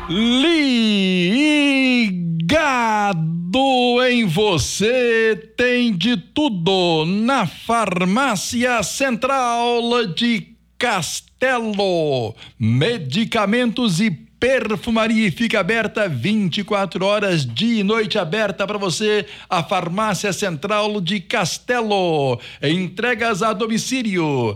Ligado em você, tem de tudo na Farmácia Central de Castelo. Medicamentos e perfumaria, fica aberta 24 horas, dia e noite aberta para você, a Farmácia Central de Castelo. Entregas a domicílio,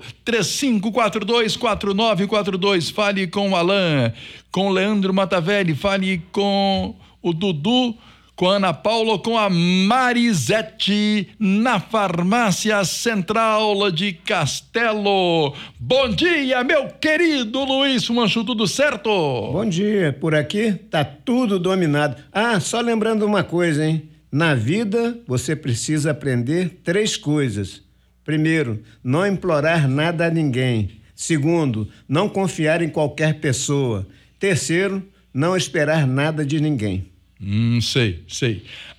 3542-4942. Fale com o Alain, com o Leandro Matavelli, fale com o Dudu, com a Ana Paula, com a Marisete, na Farmácia Central de Castelo. Bom dia, meu querido Luiz Fumanchu, tudo certo? Bom dia, por aqui tá tudo dominado. Só lembrando uma coisa, hein? Na vida, você precisa aprender 3 coisas. Primeiro, não implorar nada a ninguém. Segundo, não confiar em qualquer pessoa. Terceiro, não esperar nada de ninguém. Sei.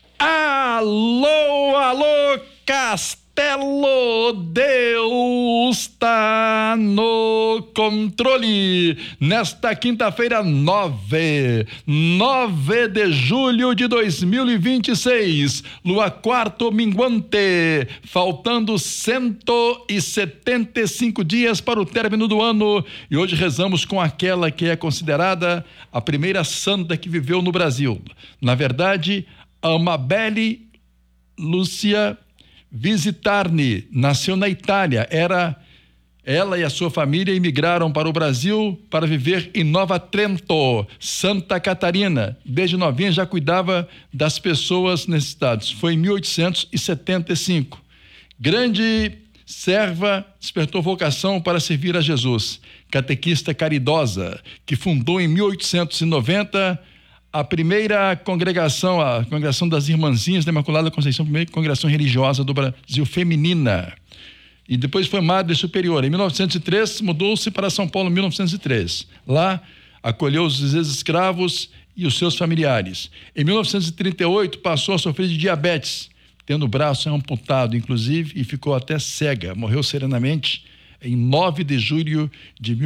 Alô, Castelo, Deus tá no controle. Nesta quinta-feira, 9 de julho de 2026, lua quarto minguante, faltando 175 dias para o término do ano, e hoje rezamos com aquela que é considerada a primeira santa que viveu no Brasil. Na verdade, Amabile Lúcia Visitarni nasceu na Itália. Ela e a sua família imigraram para o Brasil para viver em Nova Trento, Santa Catarina. Desde novinha já cuidava das pessoas necessitadas. Foi em 1875. Grande serva, despertou vocação para servir a Jesus. Catequista caridosa, que fundou em 1890 a primeira congregação, a Congregação das Irmãzinhas da Imaculada Conceição, a primeira congregação religiosa do Brasil feminina. E depois foi madre superior. Em 1903, mudou-se para São Paulo, em 1903. Lá, acolheu os ex-escravos e os seus familiares. Em 1938, passou a sofrer de diabetes, tendo o braço amputado, inclusive, e ficou até cega. Morreu serenamente em 9 de julho de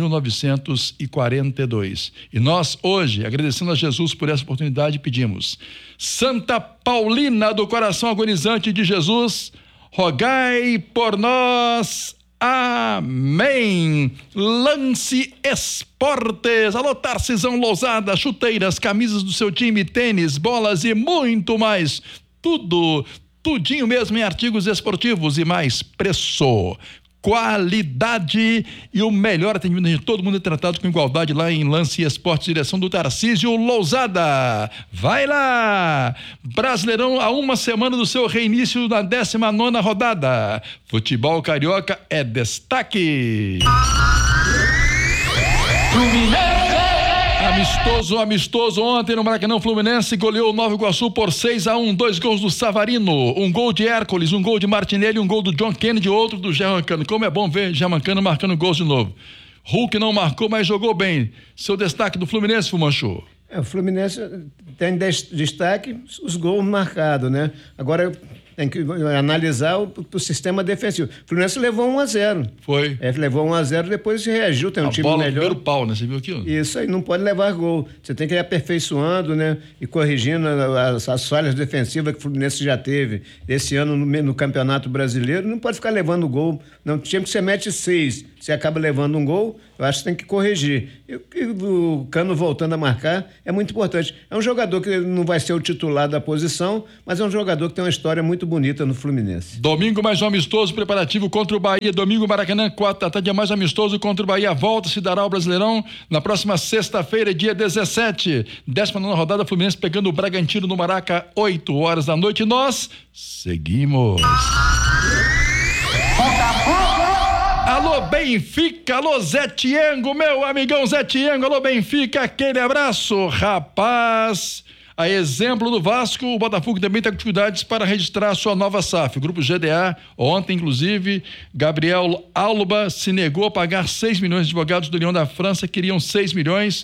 1942. E nós, hoje, agradecendo a Jesus por essa oportunidade, pedimos: Santa Paulina do Coração Agonizante de Jesus, rogai por nós. Amém. Lance Esportes. Alô, Tarcisão Lousada, chuteiras, camisas do seu time, tênis, bolas e muito mais. Tudinho mesmo em artigos esportivos e mais preço, qualidade e o melhor atendimento de todo mundo é tratado com igualdade lá em Lance Esportes, direção do Tarcísio Lousada. Vai lá! Brasileirão a uma semana do seu reinício na 19ª rodada. Futebol carioca é destaque. Amistoso ontem no Maracanã. Fluminense goleou o Nova Iguaçu por 6-1, 2 gols do Savarino, um gol de Hércules, um gol de Martinelli, um gol do John Kennedy, outro do Germancano. Como é bom ver Germancano marcando gols de novo. Hulk não marcou, mas jogou bem. Seu destaque do Fluminense, Fumanchu? O Fluminense tem destaque os gols marcados, né? Agora tem que analisar o sistema defensivo. O Fluminense levou 1-0. Foi. Levou 1-0, depois reagiu, tem um time bola melhor. Primeiro pau, né? Você viu aquilo? Isso aí, não pode levar gol. Você tem que ir aperfeiçoando, né? E corrigindo as falhas defensivas que o Fluminense já teve esse ano no Campeonato Brasileiro. Não pode ficar levando gol. Não, time que você mete 6, você acaba levando um gol, eu acho que tem que corrigir. E o Cano voltando a marcar é muito importante. É um jogador que não vai ser o titular da posição, mas é um jogador que tem uma história muito bonita no Fluminense. Domingo mais um amistoso preparativo contra o Bahia. Domingo, Maracanã, 4 da tarde, mais amistoso contra o Bahia. Volta se dará ao Brasileirão na próxima sexta-feira, dia 17. 19ª rodada, Fluminense pegando o Bragantino no Maraca, 8 horas da noite. E nós seguimos. Alô, Benfica, alô, Zé Tiengo, meu amigão Zé Tiengo, alô, Benfica, aquele abraço, rapaz. A exemplo do Vasco, o Botafogo também está com dificuldades para registrar sua nova SAF. O grupo GDA, ontem, inclusive, Gabriel Alba se negou a pagar 6 milhões de advogados do Lyon da França, queriam 6 milhões.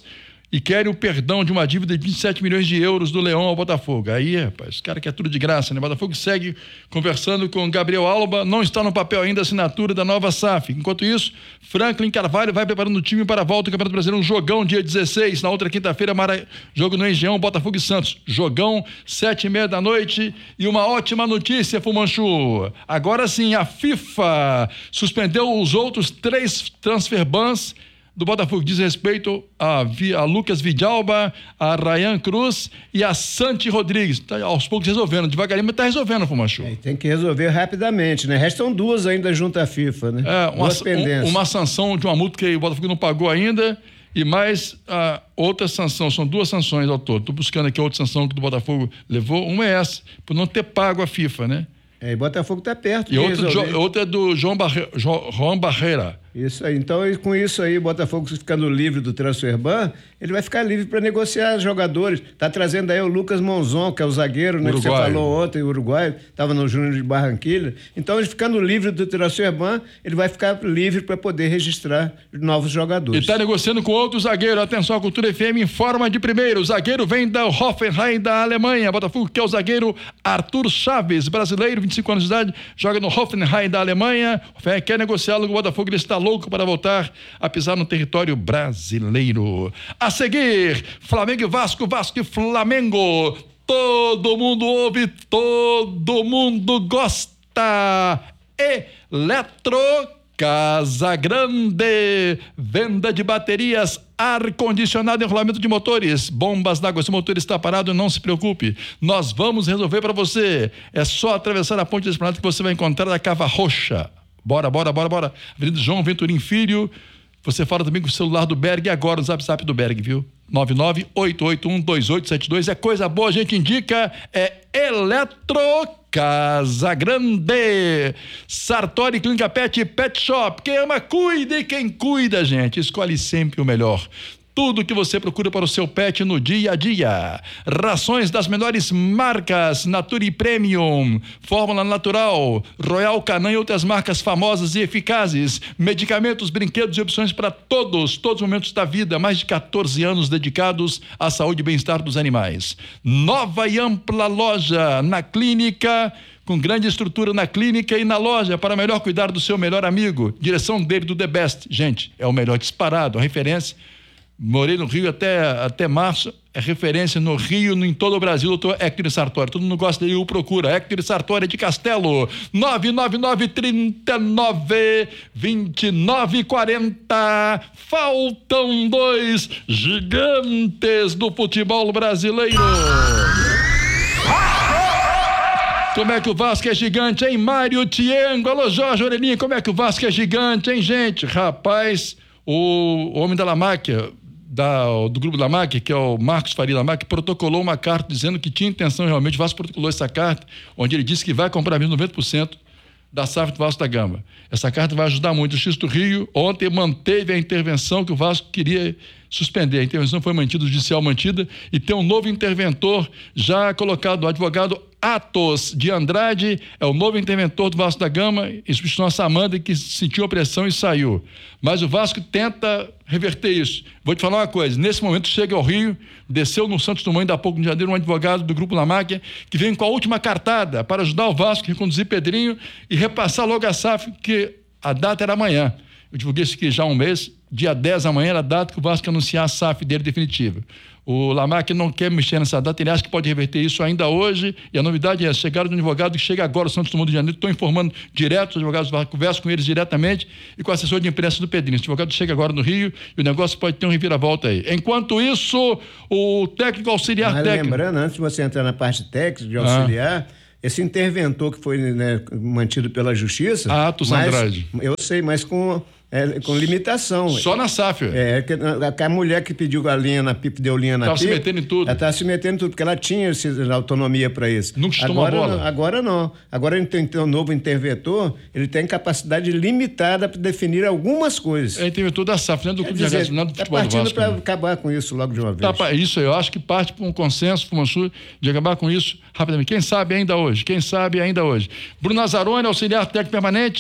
e querem o perdão de uma dívida de 27 milhões de euros do Leão ao Botafogo. Aí, rapaz, os caras querem tudo de graça, né? O Botafogo segue conversando com Gabriel Alba, não está no papel ainda a assinatura da nova SAF. Enquanto isso, Franklin Carvalho vai preparando o time para a volta do Campeonato Brasileiro, um jogão dia 16, na outra quinta-feira, jogo no Engenhão, Botafogo e Santos. Jogão, 7h30 da noite. E uma ótima notícia, Fumanchu. Agora sim, a FIFA suspendeu os outros 3 transfer bans do Botafogo, diz respeito a Lucas Vidalba, a Ryan Cruz e a Santi Rodrigues. Tá aos poucos resolvendo, devagarinho, mas está resolvendo, Fumanchu. Tem que resolver rapidamente, né? Restam 2 ainda junto à FIFA, né? Uma sanção de uma multa que o Botafogo não pagou ainda e mais outra sanção, são 2 sanções ao todo. Estou buscando aqui outra sanção que do Botafogo levou, uma é essa, por não ter pago a FIFA, né? E Botafogo está perto de resolver. Outra é do João Barreira. Isso aí. Então, com isso aí, o Botafogo ficando livre do transfer ban, ele vai ficar livre para negociar jogadores. Está trazendo aí o Lucas Monzon, que é o zagueiro, né, que você falou ontem, o uruguaio, estava no Júnior de Barranquilla. Então, ele ficando livre do transfer ban, ele vai ficar livre para poder registrar novos jogadores. E está negociando com outro zagueiro. Atenção, a Cultura FM informa de primeiro. O zagueiro vem da Hoffenheim da Alemanha. Botafogo quer o zagueiro Arthur Chaves, brasileiro, 25 anos de idade, joga no Hoffenheim da Alemanha. Hoffenheim quer negociá-lo com o Botafogo, ele está louco para voltar a pisar no território brasileiro. A seguir, Flamengo e Vasco, Vasco e Flamengo. Todo mundo ouve, todo mundo gosta. Eletro Casa Grande, venda de baterias, ar-condicionado e enrolamento de motores, bombas d'água. Se o motor está parado, não se preocupe, nós vamos resolver para você. É só atravessar a ponte do Esplanada que você vai encontrar a Cava Roxa. Bora. Avenida João Venturim Filho. Você fala também com o celular do Berg agora, o zap do Berg, viu? 998812872. É coisa boa, a gente indica, é Eletro Casa Grande. Sartori Clínica Pet, Pet Shop. Quem ama, cuida, e quem cuida, gente, escolhe sempre o melhor. Tudo que você procura para o seu pet no dia a dia. Rações das melhores marcas, Nature Premium, Fórmula Natural, Royal Canin e outras marcas famosas e eficazes. Medicamentos, brinquedos e opções para todos os momentos da vida. Mais de 14 anos dedicados à saúde e bem-estar dos animais. Nova e ampla loja na clínica, com grande estrutura na clínica e na loja, para melhor cuidar do seu melhor amigo. Direção dele do The Best. Gente, é o melhor disparado, a referência. Morei no Rio até março, é referência no Rio, em todo o Brasil, doutor Hector Sartori. Todo mundo gosta dele, o procura. Hector Sartori de Castelo, 999-39-29-40. Faltam 2 gigantes do futebol brasileiro. Como é que o Vasco é gigante, hein, Mário Tiengo? Alô, Jorge Orelhinha, como é que o Vasco é gigante, hein, gente? Rapaz, o homem da Lamáquia, do grupo da Lamáquia, que é o Marcos Faria Lamáquia, protocolou uma carta dizendo que tinha intenção realmente, o Vasco protocolou essa carta, onde ele disse que vai comprar mesmo 90% da SAF do Vasco da Gama. Essa carta vai ajudar muito. O Justiça do Rio ontem manteve a intervenção que o Vasco queria suspender. A intervenção foi mantida, o judicial mantida, e tem um novo interventor já colocado, o advogado Atos de Andrade, é o novo interventor do Vasco da Gama, em substituição a Samanda, que sentiu a pressão e saiu. Mas o Vasco tenta reverter isso. Vou te falar uma coisa, nesse momento chega ao Rio, desceu no Santos Dumont, ainda há pouco, no Janeiro, um advogado do Grupo Lamáquia, que vem com a última cartada para ajudar o Vasco a reconduzir Pedrinho e repassar logo a SAF, que a data era amanhã. Eu divulguei isso aqui já há um mês, dia 10 amanhã era a data que o Vasco ia anunciar a SAF dele definitiva. O Lamáquia não quer mexer nessa data, ele acha que pode reverter isso ainda hoje, e a novidade é, chegaram do advogado que chega agora, o Santos Dumont do Janeiro, estou informando direto, os advogados do Vasco, converso com eles diretamente e com o assessor de imprensa do Pedrinho. Esse advogado chega agora no Rio e o negócio pode ter um reviravolta aí. Enquanto isso, o técnico auxiliar técnico... Lembrando, antes de você entrar na parte técnica de auxiliar... Esse interventor que foi, né, mantido pela Justiça... Atos Andrade. Eu sei, mas com limitação. Só na SAF. A mulher que pediu a linha na PIP, deu linha na PIP... Estava se metendo em tudo. Ela estava se metendo em tudo, porque ela tinha autonomia para isso. Nunca chutou uma bola. Agora não. Agora ele tem um novo interventor, ele tem capacidade limitada para definir algumas coisas. É interventor da SAF, não é do Clube de Regatas, não é do futebol do Vasco. Está partindo para acabar com isso logo de uma vez. Isso, eu acho que parte para um consenso, Fumanchu, de acabar com isso rapidamente. Quem sabe ainda hoje. Bruno Nazarone, auxiliar técnico permanente,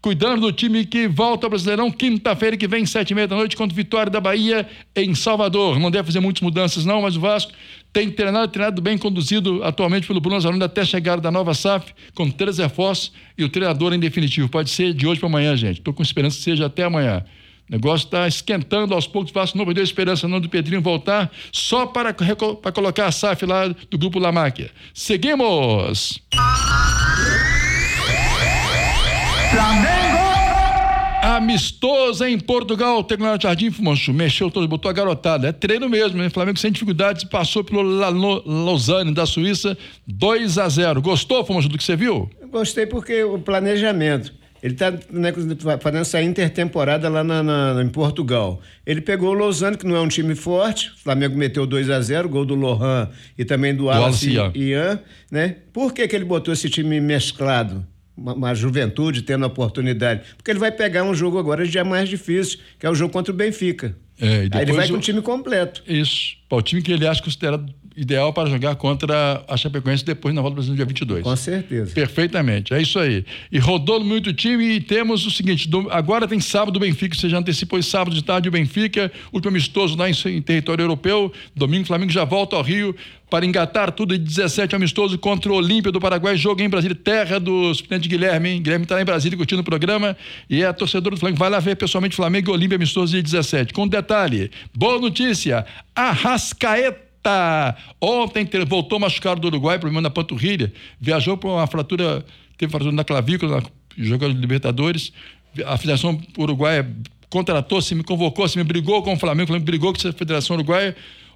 cuidando do time que volta ao Brasileirão quinta-feira que vem, 7h30 da noite, contra o Vitória da Bahia em Salvador. Não deve fazer muitas mudanças não, mas o Vasco tem treinado bem conduzido atualmente pelo Bruno Zanolini até chegar da nova SAF, com 3 reforços e o treinador em definitivo. Pode ser de hoje para amanhã, gente. Estou com esperança que seja até amanhã. O negócio está esquentando aos poucos. O Vasco não perdeu a esperança não do Pedrinho voltar, só para colocar a SAF lá do Grupo La Máquia. Seguimos! Flamengo! Amistoso em Portugal, o Tecnologia Jardim Fumanchu mexeu todo, botou a garotada, é treino mesmo, né? Flamengo sem dificuldades, passou pelo Lausanne da Suíça, 2-0. Gostou, Fumanchu, do que você viu? Eu gostei porque o planejamento, ele está, né, fazendo essa intertemporada lá em Portugal. Ele pegou o Lausanne, que não é um time forte, o Flamengo meteu 2-0, gol do Lohan e também do Wallace Ian, né? Por que ele botou esse time mesclado? Uma juventude tendo a oportunidade, porque ele vai pegar um jogo agora já mais difícil, que é o jogo contra o Benfica. Aí ele vai com o time completo. Isso, o time que ele acha considerado ideal para jogar contra a Chapecoense depois na volta do Brasil dia 22. Com certeza. Perfeitamente, é isso aí. E rodou muito o time e temos o seguinte, agora tem sábado o Benfica, você já antecipou esse sábado de tarde o Benfica, último amistoso lá em território europeu, domingo o Flamengo já volta ao Rio para engatar tudo de 17 amistoso contra o Olímpia do Paraguai, jogo em Brasília, terra do suplente Guilherme, hein? Guilherme está lá em Brasília curtindo o programa e é torcedor do Flamengo, vai lá ver pessoalmente Flamengo e Olímpia amistoso de 17. Com detalhe, boa notícia, Arrascaeta ontem voltou machucado do Uruguai, problema na panturrilha, viajou por uma fratura, teve fratura na clavícula, jogando Libertadores, a Federação Uruguaia contratou-se, me convocou-se, me brigou com o Flamengo brigou com a Federação Uruguaia,